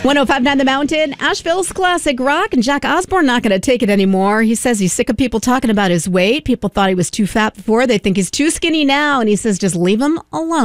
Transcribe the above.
105.9 The Mountain, Asheville's classic rock, and Jack Osborne not going to take it anymore. He says he's sick of people talking about his weight. People thought he was too fat before. They think he's too skinny now, and he says just leave him alone.